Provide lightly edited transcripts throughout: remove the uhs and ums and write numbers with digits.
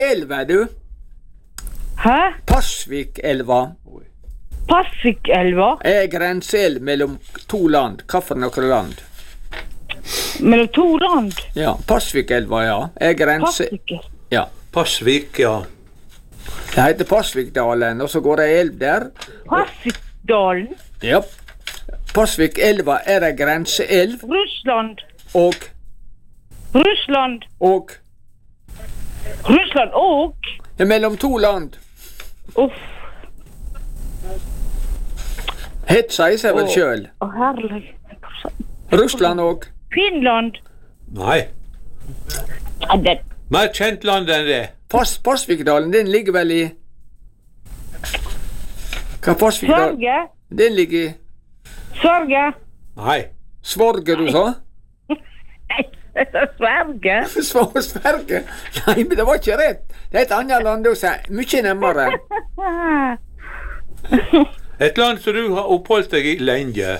elva, du. Hæ? Pasvikelva. Pasvikelva? Grenseelv mellom to land. Hva for noe land? Mellom to land? Ja, Pasvikelva, ja. Pasvik. Ja. Pasvik, ja. Det heter Pasvikdalen, og så går det elv der. Pasvikdalen? Ja. Pasvikelva grenseelv. Russland. Og Russland. Og Russland og? Ja, mellom to land. Uff. Het sier seg vel sjøl. Å, herlig. Russland og Finland. Nei. Ja, det... Mer kjent land enn det. Pasvikdalen, den ligger vel i Hva Pasvikdalen? Sverige. Den ligger i Sverige. Nei. Svorge, du sa? Nei, Sverige. Sverige? Nei, men det var ikke rett. Det er et annet land også, mye nærmere. Et land som du har oppholdt deg i lenge.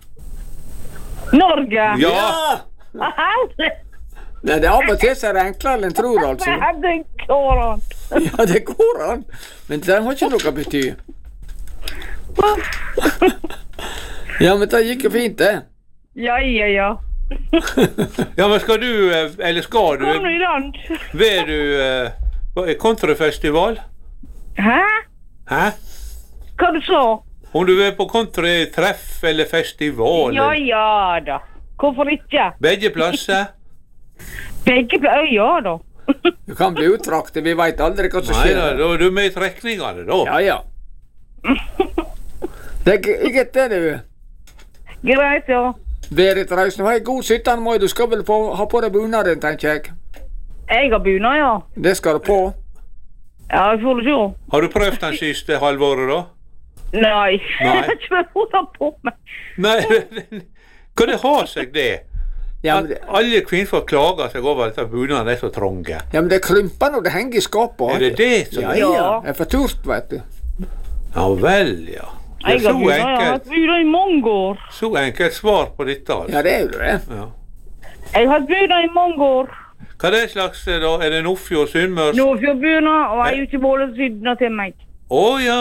Norge. Ja! Nei, det er av og til så er det enklere enn tror, altså. Det går an. Ja, det går an. Men det har ikke noe å bety. Ja, men det gikk jo fint, det. Ja. Ja, men skal du, eller skal du, Kom i land. vil du kontrafestival? Hæ? Hæ? Hva du sa? Om du vil på kontratreff eller festival? Ja da. Hvorfor ikke? Begge plasser? Begge på øya da. Du kan bli uttraktet, vi vet aldri hva som Nei skjer. da, da er du med i trekningene da. Ja. Det er ikke det, du. Greit, ja. Berit Rausen, ha en god 17. mai. Du skal vel ha på deg bunaden, tenker jeg. Jeg har bunad, ja. Det skal du på. Ja, jeg får det se. Har du prøvd den siste halvåret da? Nei. Nei. Jeg vet ikke hva jeg på meg. Nei, kan det ha seg det? Ja, At men det, alle kvinnfolk klager seg over at bunaden er så trånge. ja, men det krymper når det henger i skapet. Er det det som Ja, er? ja. Det er for turt, vet du. Ja vel, ja. Det Jeg er har så bunad, jeg har hatt enkelt, bunad i mange år. så enkelt svar på dette. Altså. Ja, det er jo det. Ja. Jeg har hatt bunad i mange år. Hva er det slags da? Er det Nordfjord, Sunnmørs? Nordfjordbunad, og jeg er ikke både sydna til meg. Ja.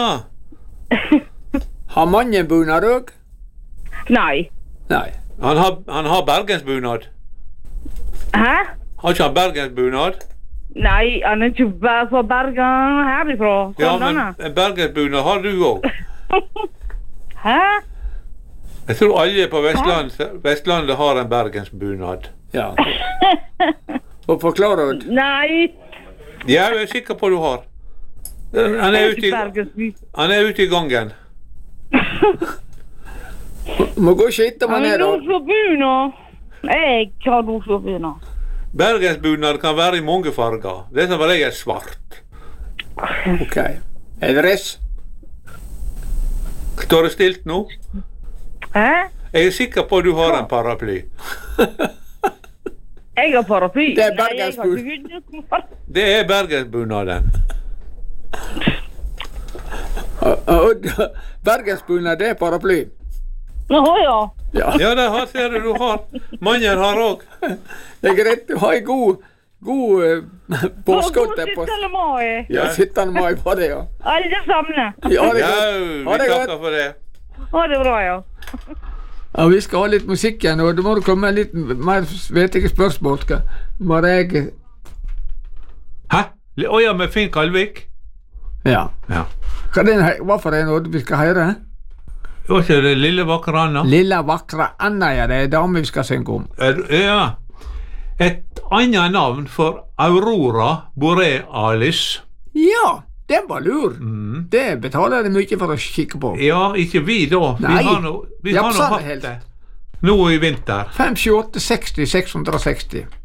Har mannen bunad òg? Nei. Nei. Han har bergensbunad. Hæ? Har ikke han bergensbunad? Nei, han er ikke bare fra Bergen herifra. Ja, Hvordan men en bergensbunad har du òg. Hæ? Jeg tror alle på Vestlandet har en bergensbunad. Ja. Og forklare ut. Nei. Ja, jeg er sikker på du har. Han er ute i gangen. Må gå og skitte man Han er er da. Nordfjordbunad. Jeg har Nordfjordbunad. Bergensbunad kan være i mange farger. Det som regel er svart. Ok. Er det rest? Står det stilt nå? Hæ? Jeg er sikker på at du har en paraply. Jeg har paraply. Det er Nei, bergensbunad. Det er bergensbunaden. Bergensbunad, det er paraply. Nå, ja. Ja, Ja, det har, ser du har. Mannen har òg. det er greit. Ha en god påske. God 17. mai. Ja, 17. mai var det, ja. Alle sammen. Ja, det er Ja, godt. vi Ha det godt. takker for det. Ha det bra, ja. Ja, vi skal ha litt musikk igjen, og da må det komme litt mer vettige spørsmål. Må jeg... Hæ? Ja, med Finn Kalvik? Ja. Ja. Hva for en ord vi skal høre? Var ikke det Lille vakre Anna? Lilla vakre Anna, ja, det er dame vi skal synge om. Ja. Et annet navn for Aurora Borealis. Ja, den var lur. Det betaler det mye for å kikke på. Ja, ikke vi da. Nei, Vi har nå Japsane hatt helt. det. Nå i vinter. 5, 7, 8, 60, 660.